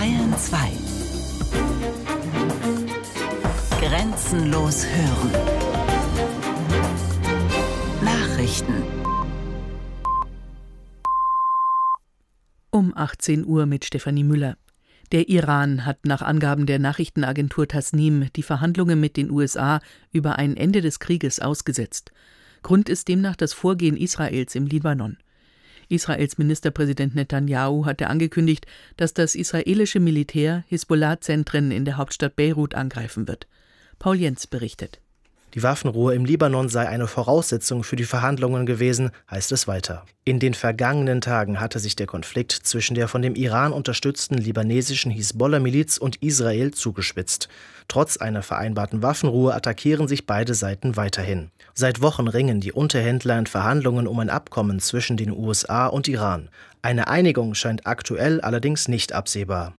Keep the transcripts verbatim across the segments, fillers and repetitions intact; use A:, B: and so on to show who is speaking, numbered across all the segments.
A: Bayern zwei. Grenzenlos hören. Nachrichten.
B: Um achtzehn Uhr mit Stefanie Müller. Der Iran hat nach Angaben der Nachrichtenagentur Tasnim die Verhandlungen mit den U S A über ein Ende des Krieges ausgesetzt. Grund ist demnach das Vorgehen Israels im Libanon. Israels Ministerpräsident Netanyahu hatte angekündigt, dass das israelische Militär Hisbollah-Zentren in der Hauptstadt Beirut angreifen wird. Paul Jentz berichtet.
C: Die Waffenruhe im Libanon sei eine Voraussetzung für die Verhandlungen gewesen, heißt es weiter. In den vergangenen Tagen hatte sich der Konflikt zwischen der von dem Iran unterstützten libanesischen Hisbollah-Miliz und Israel zugespitzt. Trotz einer vereinbarten Waffenruhe attackieren sich beide Seiten weiterhin. Seit Wochen ringen die Unterhändler in Verhandlungen um ein Abkommen zwischen den U S A und Iran. Eine Einigung scheint aktuell allerdings nicht absehbar.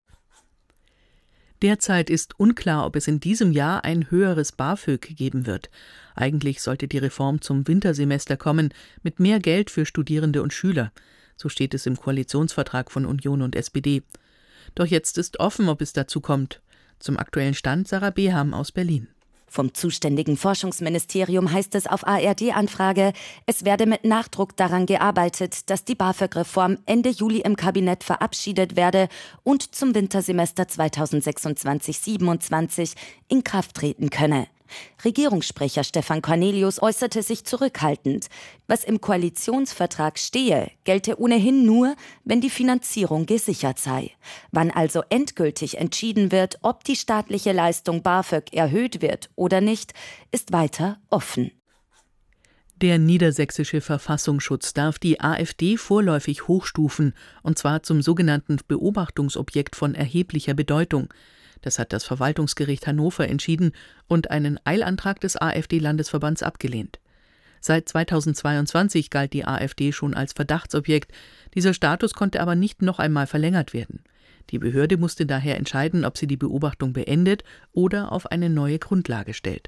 B: Derzeit ist unklar, ob es in diesem Jahr ein höheres BAföG geben wird. Eigentlich sollte die Reform zum Wintersemester kommen, mit mehr Geld für Studierende und Schüler. So steht es im Koalitionsvertrag von Union und S P D. Doch jetzt ist offen, ob es dazu kommt. Zum aktuellen Stand Sarah Beham aus Berlin.
D: Vom zuständigen Forschungsministerium heißt es auf A R D-Anfrage, es werde mit Nachdruck daran gearbeitet, dass die BAföG-Reform Ende Juli im Kabinett verabschiedet werde und zum Wintersemester zweitausendsechsundzwanzig siebenundzwanzig in Kraft treten könne. Regierungssprecher Stefan Cornelius äußerte sich zurückhaltend. Was im Koalitionsvertrag stehe, gelte ohnehin nur, wenn die Finanzierung gesichert sei. Wann also endgültig entschieden wird, ob die staatliche Leistung BAföG erhöht wird oder nicht, ist weiter offen.
B: Der niedersächsische Verfassungsschutz darf die AfD vorläufig hochstufen, und zwar zum sogenannten Beobachtungsobjekt von erheblicher Bedeutung. Das hat das Verwaltungsgericht Hannover entschieden und einen Eilantrag des AfD-Landesverbands abgelehnt. Seit zweitausendzweiundzwanzig galt die AfD schon als Verdachtsobjekt. Dieser Status konnte aber nicht noch einmal verlängert werden. Die Behörde musste daher entscheiden, ob sie die Beobachtung beendet oder auf eine neue Grundlage stellt.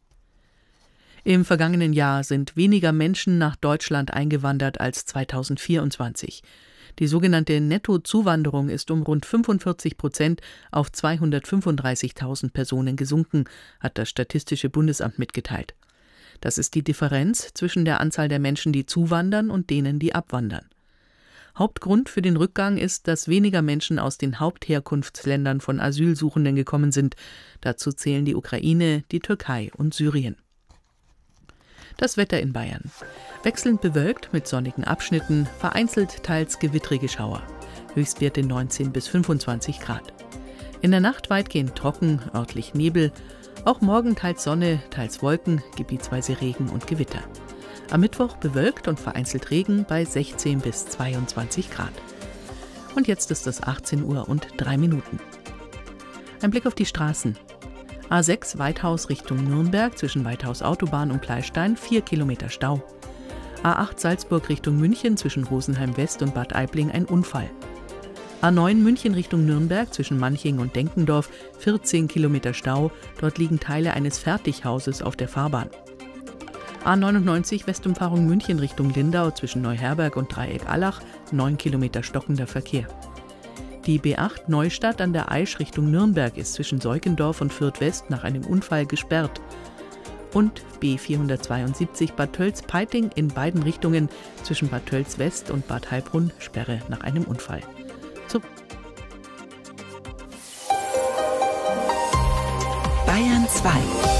B: Im vergangenen Jahr sind weniger Menschen nach Deutschland eingewandert als zweitausendvierundzwanzig. Die sogenannte Nettozuwanderung ist um rund fünfundvierzig Prozent auf zweihundertfünfunddreißigtausend Personen gesunken, hat das Statistische Bundesamt mitgeteilt. Das ist die Differenz zwischen der Anzahl der Menschen, die zuwandern, und denen, die abwandern. Hauptgrund für den Rückgang ist, dass weniger Menschen aus den Hauptherkunftsländern von Asylsuchenden gekommen sind. Dazu zählen die Ukraine, die Türkei und Syrien. Das Wetter in Bayern. Wechselnd bewölkt mit sonnigen Abschnitten, vereinzelt teils gewittrige Schauer. Höchstwerte neunzehn bis fünfundzwanzig Grad. In der Nacht weitgehend trocken, örtlich Nebel. Auch morgen teils Sonne, teils Wolken, gebietsweise Regen und Gewitter. Am Mittwoch bewölkt und vereinzelt Regen bei sechzehn bis zweiundzwanzig Grad. Und jetzt ist es achtzehn Uhr und drei Minuten. Ein Blick auf die Straßen. A sechs Weithaus Richtung Nürnberg zwischen Weithaus Autobahn und Kleistein, vier Kilometer Stau. A acht Salzburg Richtung München zwischen Rosenheim West und Bad Aibling ein Unfall. A neun München Richtung Nürnberg zwischen Manching und Denkendorf, vierzehn Kilometer Stau, dort liegen Teile eines Fertighauses auf der Fahrbahn. A neunundneunzig Westumfahrung München Richtung Lindau zwischen Neuherberg und Dreieck Allach, neun Kilometer stockender Verkehr. Die B acht Neustadt an der Aisch Richtung Nürnberg ist zwischen Seukendorf und Fürth West nach einem Unfall gesperrt. Und B vierhundertzweiundsiebzig Bad Tölz-Peiting in beiden Richtungen zwischen Bad Tölz West und Bad Heilbrunn Sperre nach einem Unfall. So.
A: Bayern zwei.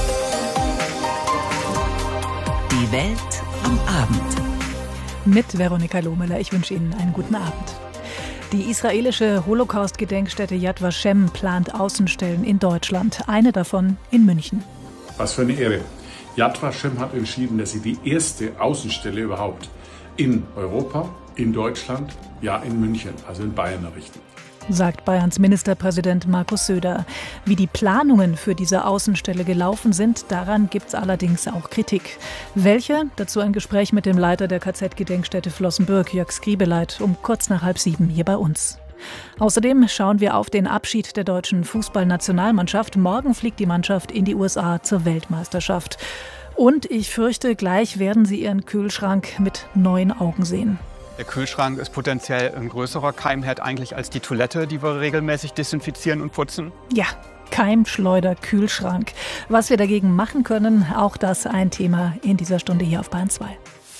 A: Die Welt am Abend.
E: Mit Veronika Lohmüller. Ich wünsche Ihnen einen guten Abend. Die israelische Holocaust-Gedenkstätte Yad Vashem plant Außenstellen in Deutschland. Eine davon in München.
F: Was für eine Ehre. Yad Vashem hat entschieden, dass sie die erste Außenstelle überhaupt in Europa, in Deutschland, ja in München, also in Bayern errichten.
E: Sagt Bayerns Ministerpräsident Markus Söder. Wie die Planungen für diese Außenstelle gelaufen sind, daran gibt es allerdings auch Kritik. Welche? Dazu ein Gespräch mit dem Leiter der K Z-Gedenkstätte Flossenbürg, Jörg Skribeleit, um kurz nach halb sieben hier bei uns. Außerdem schauen wir auf den Abschied der deutschen Fußballnationalmannschaft. Morgen fliegt die Mannschaft in die U S A zur Weltmeisterschaft. Und ich fürchte, gleich werden Sie Ihren Kühlschrank mit neuen Augen sehen.
G: Der Kühlschrank ist potenziell ein größerer Keimherd eigentlich als die Toilette, die wir regelmäßig desinfizieren und putzen.
E: Ja, Keimschleuder, Kühlschrank. Was wir dagegen machen können, auch das ein Thema in dieser Stunde hier auf Bayern zwei.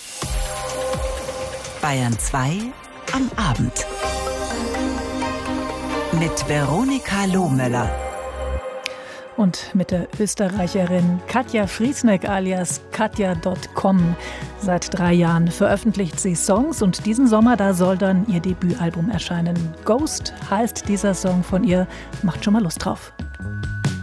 A: Bayern zwei am Abend. Mit Veronika Lohmöller.
E: Und mit der Österreicherin Katja Friesneck alias Katja Punkt com. Seit drei Jahren veröffentlicht sie Songs und diesen Sommer, da soll dann ihr Debütalbum erscheinen. Ghost heißt dieser Song von ihr. Macht schon mal Lust drauf.